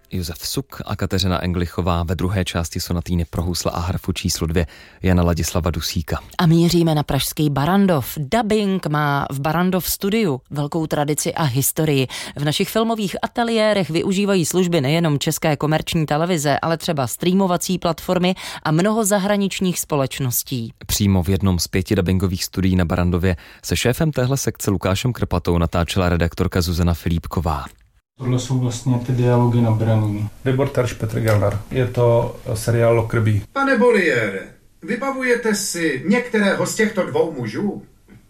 Josef Suk a Kateřina Englichová, ve druhé části sonatýny pro housle a harfu číslo 2 Jana Ladislava Dusíka. A míříme na pražský Barrandov. Dabing má v Barrandov studiu velkou tradici a historii. V našich filmových ateliérech využívají služby nejenom české komerční televize, ale třeba streamovací platformy a mnoho zahraničních společností. Přímo v jednom z 5 dabingových studií na Barrandově se šéfem téhle sekce Lukášem Krpatou natáčela redaktorka Zuzana Filipková. Tohle jsou vlastně ty dialogy nabraný. Reportáž Petr Gelnar. Je to seriál Lockerbie. Pane Boliére, vybavujete si některého z těchto dvou mužů?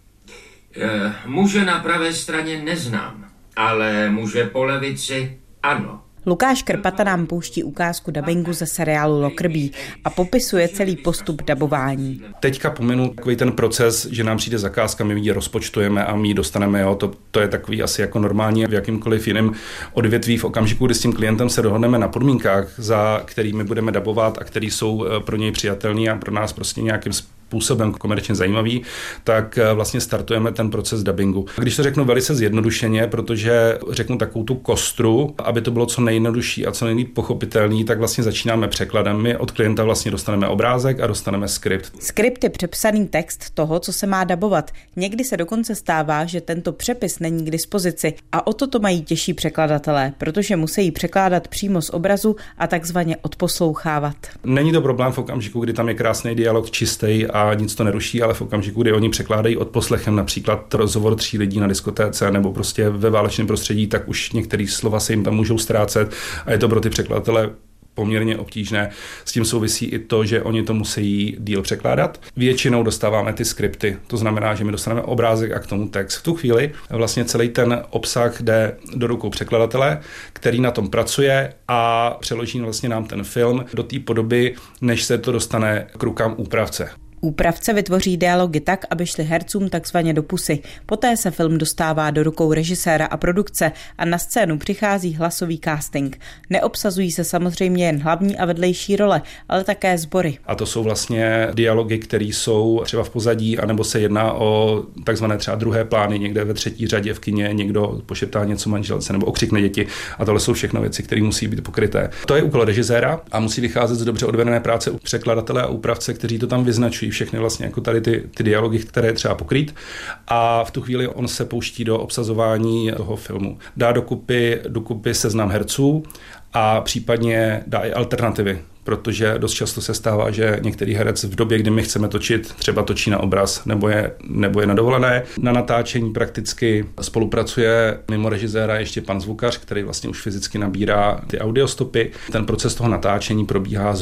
Muže na pravé straně neznám, ale muže po levici ano. Lukáš Krpata nám pouští ukázku dabingu ze seriálu Lockerbie a popisuje celý postup dabování. Teďka pominu takový ten proces, že nám přijde zakázka, my ji rozpočtujeme a my ji dostaneme. Jo. To je takový asi jako normálně v jakýmkoliv jiném odvětví. V okamžiku, kdy s tím klientem se dohodneme na podmínkách, za kterými budeme dabovat a které jsou pro něj přijatelné a pro nás prostě nějakým způsobem komerčně zajímavý, tak vlastně startujeme ten proces dabingu. Když to řeknu velice zjednodušeně, protože řeknu takovou tu kostru, aby to bylo co nejjednodušší a co nejlíp pochopitelný, tak vlastně začínáme překladem. My od klienta vlastně dostaneme obrázek a dostaneme skript. Skript je přepsaný text toho, co se má dabovat. Někdy se dokonce stává, že tento přepis není k dispozici a o to mají těžší překladatelé, protože musí překládat přímo z obrazu a takzvaně odposlouchávat. Není to problém v okamžiku, kdy tam je krásný dialog, čistý a nic to neruší, ale v okamžiku, kdy oni překládají odposlechem například rozhovor 3 lidí na diskotéce nebo prostě ve válečném prostředí, tak už některé slova se jim tam můžou ztrácet a je to pro ty překladatele poměrně obtížné. S tím souvisí i to, že oni to musí díl překládat. Většinou dostáváme ty skripty, to znamená, že my dostaneme obrázek a k tomu text. V tu chvíli vlastně celý ten obsah jde do rukou překladatele, který na tom pracuje a přeloží vlastně nám ten film do té podoby, než se to dostane k rukám úpravce. Úpravce vytvoří dialogy tak, aby šly hercům takzvaně do pusy. Poté se film dostává do rukou režiséra a produkce a na scénu přichází hlasový casting. Neobsazují se samozřejmě jen hlavní a vedlejší role, ale také sbory. A to jsou vlastně dialogy, které jsou třeba v pozadí, anebo se jedná o takzvané třeba druhé plány, někde ve 3. řadě v kině, někdo pošeptá něco manželce nebo okřikne děti. A tohle jsou všechno věci, které musí být pokryté. To je úkol režiséra a musí vycházet z dobře odvedené práce u překladatele a úpravce, kteří to tam vyznačují. Všechny vlastně jako tady ty dialogy, které je třeba pokrýt a v tu chvíli on se pouští do obsazování toho filmu. Dá dokupy seznam herců a případně dá i alternativy, protože dost často se stává, že některý herec v době, kdy my chceme točit, třeba točí na obraz nebo je na dovolené. Na natáčení prakticky spolupracuje mimo režiséra ještě pan zvukař, který vlastně už fyzicky nabírá ty audiostopy. Ten proces toho natáčení probíhá